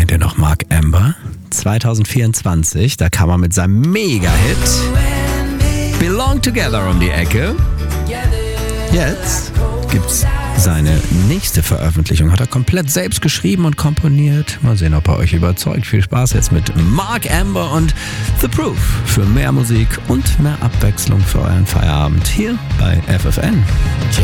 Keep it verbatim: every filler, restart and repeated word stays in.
Kennt ihr noch Mark Amber? zwanzig vierundzwanzig, da kam er mit seinem Mega-Hit Belong Together um die Ecke. Jetzt gibt's seine nächste Veröffentlichung. Hat er komplett selbst geschrieben und komponiert. Mal sehen, ob er euch überzeugt. Viel Spaß jetzt mit Mark Amber und The Proof für mehr Musik und mehr Abwechslung für euren Feierabend hier bei F F N.